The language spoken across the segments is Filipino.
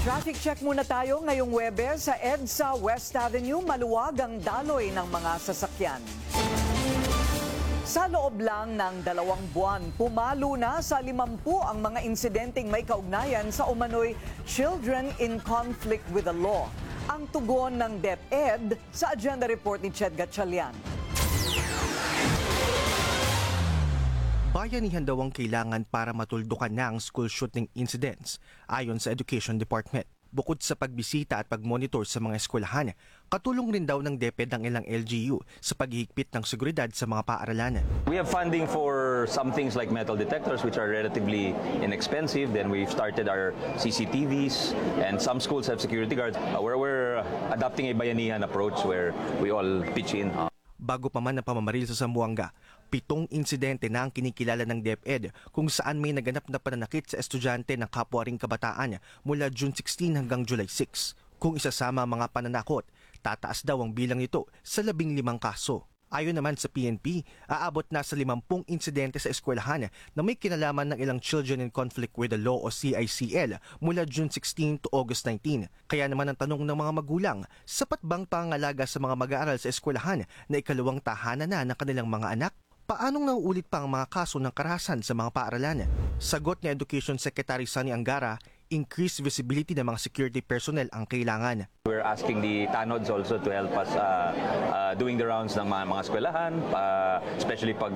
Traffic check muna tayo ngayong Huwebes sa EDSA West Avenue. Maluwag ang daloy ng mga sasakyan. Sa loob lang ng 2 buwan, pumalo na sa 50 ang mga insidenteng may kaugnayan sa umano'y Children in Conflict with the Law. Ang tugon ng DepEd sa agenda report ni Ched Gatchalian. Bayanihan daw ang kailangan para matuldukan na ang school shooting incidents ayon sa Education Department. Bukod sa pagbisita at pagmonitor sa mga eskwelahan, katulong rin daw ng DepEd ang ilang LGU sa paghihigpit ng seguridad sa mga paaralan. We have funding for some things like metal detectors, which are relatively inexpensive. Then we've started our CCTVs, and some schools have security guards. We're adopting a bayanihan approach where we all pitch in. Bago pa man ang pamamaril sa Zamboanga, 7 insidente na ang kinikilala ng DepEd kung saan may naganap na pananakit sa estudyante ng kapwa ring kabataan mula June 16 hanggang July 6. Kung isasama ang mga pananakot, tataas daw ang bilang nito sa 15 kaso. Ayon naman sa PNP, aabot na sa 50 insidente sa eskwelahan na may kinalaman ng ilang Children in Conflict with the Law o CICL mula June 16 to August 19. Kaya naman ang tanong ng mga magulang, sapat bang pangalaga sa mga mag-aaral sa eskwelahan na ikalawang tahanan na ng kanilang mga anak? Paanong nauulit pa ang mga kaso ng karahasan sa mga paaralan? Sagot ni Education Secretary Sonny Angara, increased visibility ng mga security personnel ang kailangan. We're asking the TANODs also to help us doing the rounds ng mga eskwelahan, especially pag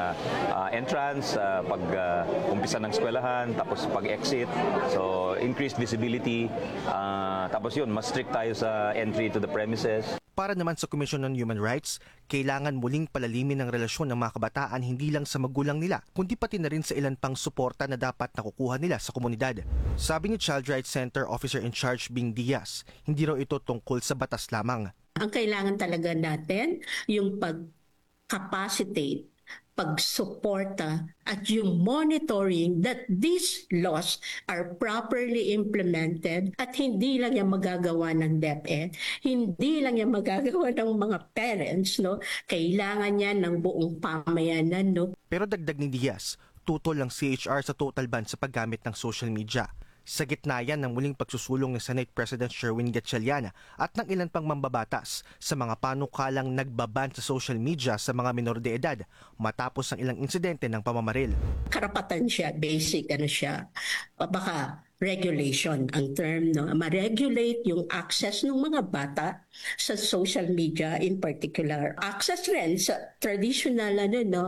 entrance, pag umpisa ng eskwelahan, tapos pag exit. So increased visibility, tapos yun, mas strict tayo sa entry to the premises. Para naman sa Commission on Human Rights, kailangan muling palalimin ang relasyon ng mga kabataan hindi lang sa magulang nila, kundi pati na rin sa ilan pang suporta na dapat nakukuha nila sa komunidad. Sabi ni Child Rights Center Officer in Charge Bing Diaz, hindi raw ito tungkol sa batas lamang. Ang kailangan talaga natin, yung pag-capacitate, pagsuporta at yung monitoring that these laws are properly implemented at hindi lang yan magagawa ng DepEd, hindi lang yan magagawa ng mga parents, no? Kailangan yan ng buong pamayanan, no? Pero dagdag ni Diaz, tutol ang CHR sa total ban sa paggamit ng social media. Sa gitna yan ng muling pagsusulong ni Senate President Sherwin Gatchalian at ng ilan pang mambabatas sa mga panukalang nagbaban sa social media sa mga minor de edad matapos ang ilang insidente ng pamamaril. Karapatan siya, basic siya, baka regulation ang term, no? Ma-regulate yung access ng mga bata sa social media, in particular access rin sa traditional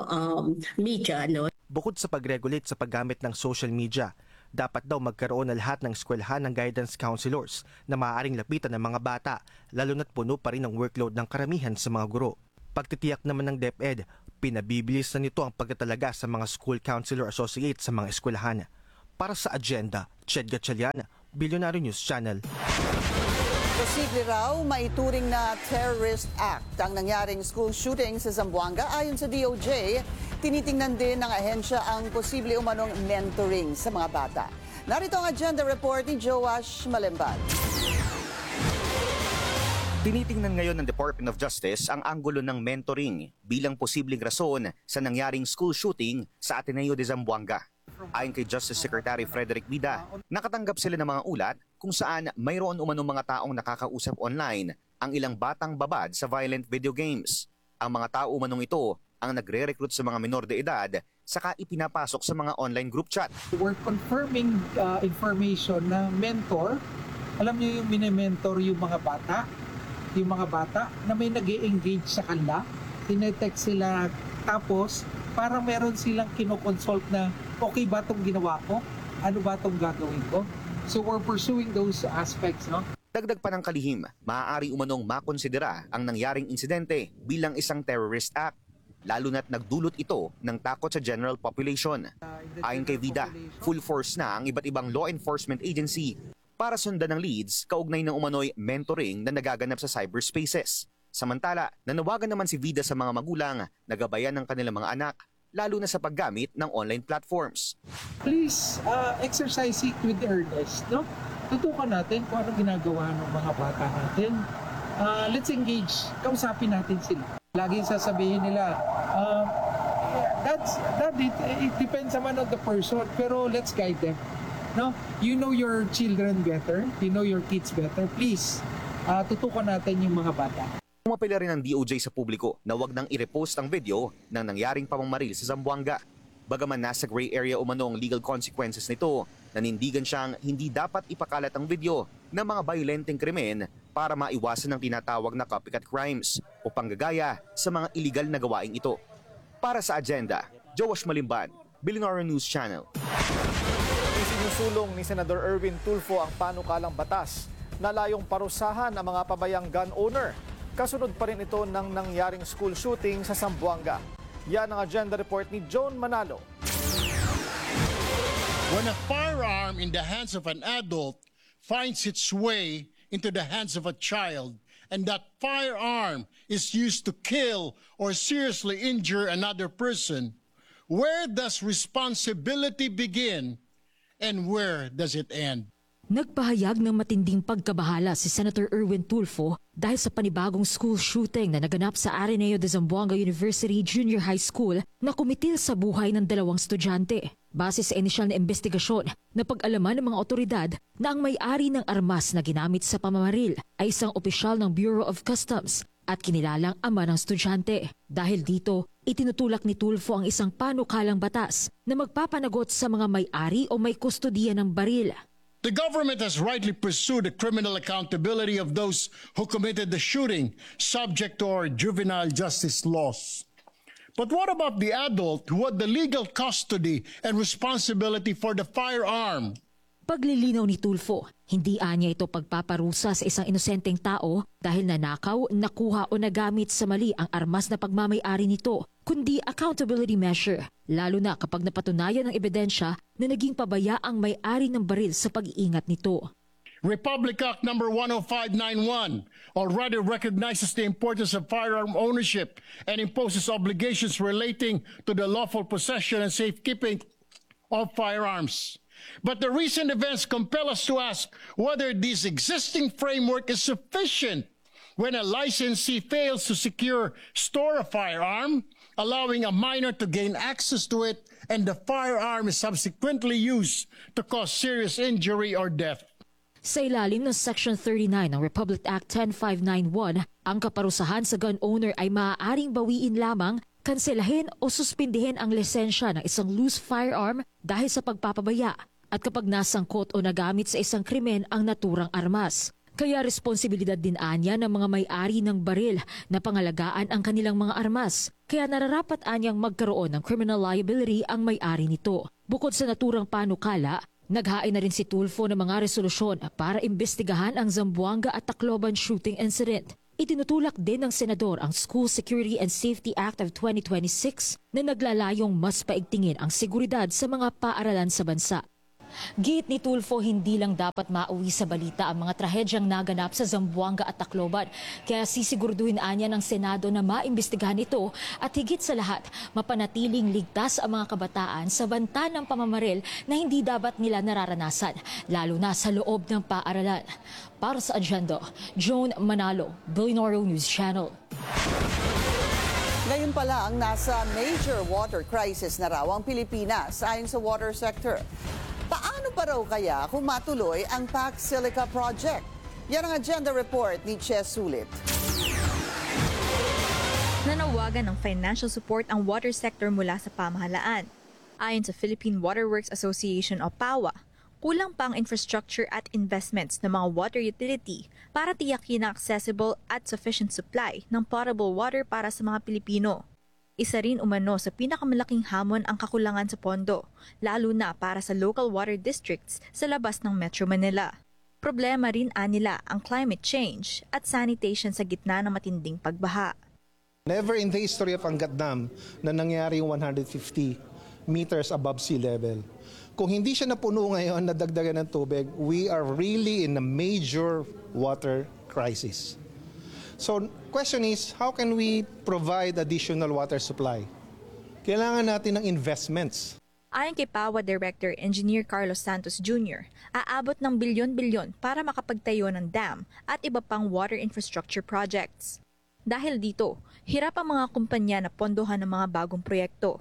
media, no? Bukod sa pag-regulate sa paggamit ng social media, dapat daw magkaroon na lahat ng eskwelahan ng guidance counselors na maaaring lapitan ng mga bata, lalo na't puno pa rin ang workload ng karamihan sa mga guro. Pagtitiyak naman ng DepEd, pinabibilis na nito ang pagtatalaga sa mga school counselor associates sa mga eskwelahan. Para sa agenda, Ched Gatchalian, Billionaire News Channel. Posible raw maituring na terrorist act ang nangyaring school shooting sa Zamboanga. Ayon sa DOJ, tinitingnan din ng ahensya ang posible umanong mentoring sa mga bata. Narito ang agenda report ni Joash Malembad. Tinitingnan ngayon ng Department of Justice ang anggulo ng mentoring bilang posibleng rason sa nangyaring school shooting sa Ateneo de Zamboanga. Ayon kay Justice Secretary Frederick Vida, nakatanggap sila ng mga ulat kung saan mayroon umanong mga taong nakakausap online ang ilang batang babad sa violent video games. Ang mga tao umanong ito ang nagre-recruit sa mga minor de edad saka ipinapasok sa mga online group chat. We're confirming information na mentor. Alam niyo yung mini-mentor yung mga bata na may nag-e-engage sa kanila. Tinetext sila tapos parang meron silang kinoconsult na okay ba itong ginawa ko? Ano ba itong gagawin ko? So we're pursuing those aspects, no? Dagdag pa ng kalihim, maaari umanong makonsidera ang nangyaring insidente bilang isang terrorist act, lalo na't nagdulot ito ng takot sa general population. Ayon kay Vida, full force na ang iba't ibang law enforcement agency para sundan ng leads kaugnay ng umano'y mentoring na nagaganap sa cyberspaces. Samantala, nanawagan naman si Vida sa mga magulang na gabayan ng kanilang mga anak, lalo na sa paggamit ng online platforms. Please exercise it with earnest, no? Tutukan natin kung ano ginagawa ng mga bata natin. Let's engage, kausapin natin sila. Laging sasabihin nila, it depends naman on the person, pero let's guide them. No? You know your children better, you know your kids better. Please, tutukan natin yung mga bata. Umapela rin ng DOJ sa publiko na wag nang i-repost ang video ng nangyaring pamamaril sa Zamboanga. Bagaman nasa gray area umano ang legal consequences nito, nanindigan siyang hindi dapat ipakalat ang video ng mga violenteng krimen para maiwasan ang tinatawag na copycat crimes o panggagaya sa mga iligal na gawaing ito. Para sa Agenda, Joash Malimban, Billionaire News Channel. Isinusulong ni Senador Erwin Tulfo ang panukalang batas na layong parusahan ang mga pabayang gun owner. Kasunod pa rin ito ng nangyaring school shooting sa Zamboanga. Yan ang Agenda Report ni Joan Manalo. When a firearm in the hands of an adult finds its way into the hands of a child, and that firearm is used to kill or seriously injure another person, where does responsibility begin and where does it end? Nagpahayag ng matinding pagkabahala si Senator Erwin Tulfo dahil sa panibagong school shooting na naganap sa Ateneo de Zamboanga University Junior High School na kumitil sa buhay ng 2 estudyante. Base sa inisyal na investigasyon, napag-alaman ng mga otoridad na ang may-ari ng armas na ginamit sa pamamaril ay isang opisyal ng Bureau of Customs at kinilalang ama ng estudyante. Dahil dito, itinutulak ni Tulfo ang isang panukalang batas na magpapanagot sa mga may-ari o may kustodiya ng baril. The government has rightly pursued the criminal accountability of those who committed the shooting, subject to our juvenile justice laws. But what about the adult who had the legal custody and responsibility for the firearm? Paglilinaw ni Tulfo, hindi anya ito pagpaparusa sa isang inosenteng tao dahil nanakaw, nakuha o nagamit sa mali ang armas na pagmamay-ari nito, kundi accountability measure, lalo na kapag napatunayan ng ebidensya na naging pabaya ang may-ari ng baril sa pag-iingat nito. Republic Act number 10591 already recognizes the importance of firearm ownership and imposes obligations relating to the lawful possession and safekeeping of firearms. But the recent events compel us to ask whether this existing framework is sufficient when a licensee fails to store a firearm, allowing a minor to gain access to it, and the firearm is subsequently used to cause serious injury or death. Sa ilalim ng Section 39 ng Republic Act 10591, ang kaparusahan sa gun owner ay maaaring bawiin lamang, kanselahin o suspindihin ang lisensya ng isang loose firearm dahil sa pagpapabaya at kapag nasangkot o nagamit sa isang krimen ang naturang armas. Kaya responsibilidad din anya ng mga may-ari ng baril na pangalagaan ang kanilang mga armas. Kaya nararapat anyang magkaroon ng criminal liability ang may-ari nito. Bukod sa naturang panukala, naghain na rin si Tulfo ng mga resolusyon para imbestigahan ang Zamboanga at Tacloban shooting incident. Itinutulak din ng senador ang School Security and Safety Act of 2026 na naglalayong mas paigtingin ang seguridad sa mga paaralan sa bansa. Giit ni Tulfo, hindi lang dapat mauwi sa balita ang mga trahedyang naganap sa Zamboanga at Tacloban. Kaya sisiguraduhin anya ng Senado na maimbestigahan ito at higit sa lahat, mapanatiling ligtas ang mga kabataan sa banta ng pamamaril na hindi dapat nila nararanasan, lalo na sa loob ng paaralan. Para sa Agenda, Joan Manalo, Billionaire News Channel. Ngayon pa lang, nasa major water crisis na raw ang Pilipinas ayon sa water sector. Paano pa raw kaya kung matuloy ang Pac Silica Project? Yan ang Agenda Report ni Ches Sulit. Nanawagan ng financial support ang water sector mula sa pamahalaan. Ayon sa Philippine Waterworks Association o PAWA, kulang pa ang infrastructure at investments ng mga water utility para tiyakin ang accessible at sufficient supply ng potable water para sa mga Pilipino. Isa rin umano sa pinakamalaking hamon ang kakulangan sa pondo, lalo na para sa local water districts sa labas ng Metro Manila. Problema rin anila ang climate change at sanitation sa gitna ng matinding pagbaha. Never in the history of Angat Dam na nangyari 150 meters above sea level. Kung hindi siya napuno ngayon na dagdagan ng tubig, we are really in a major water crisis. So, question is, how can we provide additional water supply? Kailangan natin ng investments. Ayon kay PAWA Director Engineer Carlos Santos Jr., aabot ng bilyon-bilyon para makapagtayo ng dam at iba pang water infrastructure projects. Dahil dito, hirap ang mga kumpanya na pondohan ng mga bagong proyekto.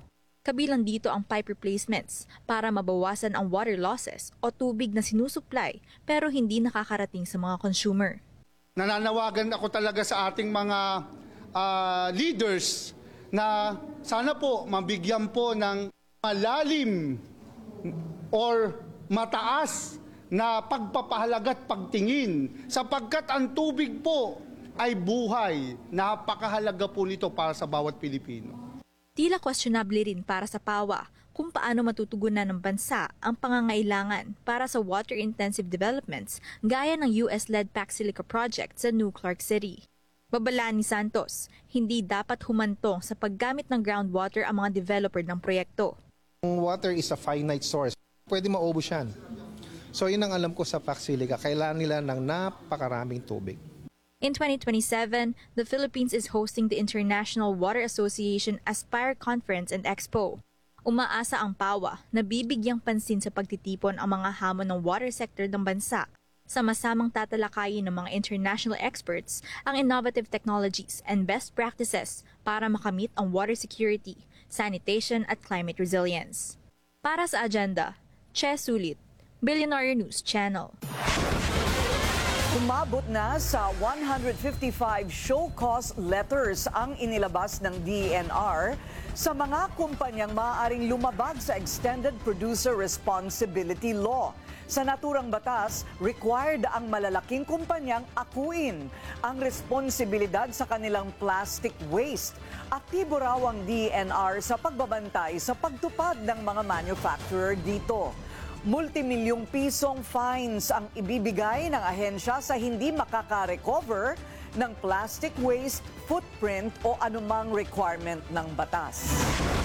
Kabilang dito ang pipe replacements para mabawasan ang water losses o tubig na sinusupply pero hindi nakakarating sa mga consumer. Nananawagan ako talaga sa ating mga leaders na sana po mabigyan po ng malalim or mataas na pagpapahalaga at pagtingin sapagkat ang tubig po ay buhay. Napakahalaga po nito para sa bawat Pilipino. Tila questionable rin para sa PAWA kung paano matutugunan ng bansa ang pangangailangan para sa water-intensive developments gaya ng US-led Pac Silica project sa New Clark City. Babala ni Santos, hindi dapat humantong sa paggamit ng groundwater ang mga developer ng proyekto. Water is a finite source. Pwede maubos yan. So yun ang alam ko sa Pac Silica. Kailangan nila ng napakaraming tubig. In 2027, the Philippines is hosting the International Water Association Aspire Conference and Expo. Umaasa ang PAWA na bibigyang pansin sa pagtitipon ang mga hamon ng water sector ng bansa. Sama-samang tatalakayin ng mga international experts ang innovative technologies and best practices para makamit ang water security, sanitation at climate resilience. Para sa agenda, Che Sulit, Billionaire News Channel. Umabot na sa 155 show cause letters ang inilabas ng DENR sa mga kumpanyang maaaring lumabag sa Extended Producer Responsibility Law. Sa naturang batas, required ang malalaking kumpanyang akuin ang responsibilidad sa kanilang plastic waste. Aktibo raw ang DENR sa pagbabantay sa pagtupad ng mga manufacturer dito. Multimilyong pisong fines ang ibibigay ng ahensya sa hindi makaka-recover ng plastic waste, footprint o anumang requirement ng batas.